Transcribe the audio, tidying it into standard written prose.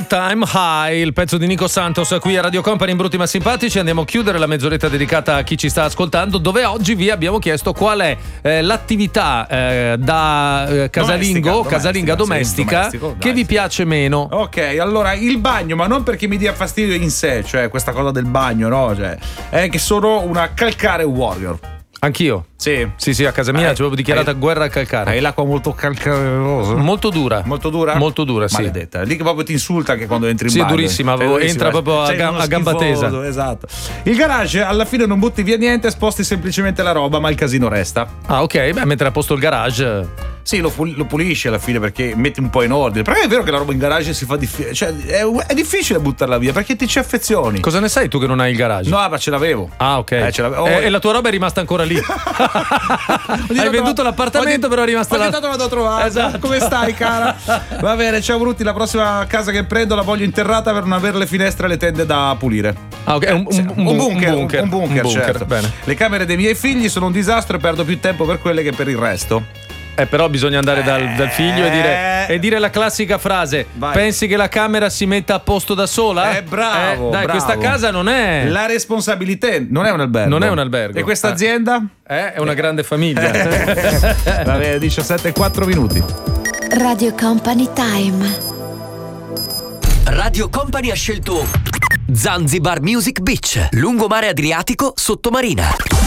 Time High, il pezzo di Nico Santos qui a Radio Company in Brutti ma Simpatici. Andiamo a chiudere la mezz'oretta dedicata a chi ci sta ascoltando, dove oggi vi abbiamo chiesto qual è l'attività casalinga domestica che vi piace meno. Ok, allora il bagno, ma non perché mi dia fastidio in sé, cioè questa cosa del bagno, no? Cioè, è che sono una calcare warrior. Anch'io. Sì, a casa mia ci avevo dichiarata guerra al calcare. Hai l'acqua molto calcarerosa? Molto dura. Molto dura? Molto dura, sì. Maledetta. Lì che proprio ti insulta anche quando entri in bagno. Sì, è durissima, entra proprio a gamba tesa. Esatto. Il garage alla fine non butti via niente, sposti semplicemente la roba, ma il casino resta. Ah, ok, beh, mettere a posto il garage. Sì, lo pulisci alla fine perché metti un po' in ordine. Però è vero che la roba in garage si fa difficile. Cioè, è difficile buttarla via perché ti ci affezioni. Cosa ne sai tu che non hai il garage? No, ma ce l'avevo. Ah, ok. Ce l'avevo. E la tua roba è rimasta ancora lì. Hai venduto l'appartamento, però è rimasta là. Ogni tanto vado a trovare. Esatto. Come stai, cara? Va bene, ciao Brutti. La prossima casa che prendo la voglio interrata per non avere le finestre e le tende da pulire. Ah, ok. Un bunker, certo. Bene. Le camere dei miei figli sono un disastro e perdo più tempo per quelle che per il resto. Però bisogna andare dal figlio e dire la classica frase: vai. Pensi che la camera si metta a posto da sola? Bravo. Dai, bravo. questa casa non è la responsabilità, non è un albergo. Non è un albergo. E questa azienda? È una grande famiglia. Va bene, 17:04 minuti. Radio Company Time. Radio Company ha scelto Zanzibar Music Beach, lungomare Adriatico, sottomarina.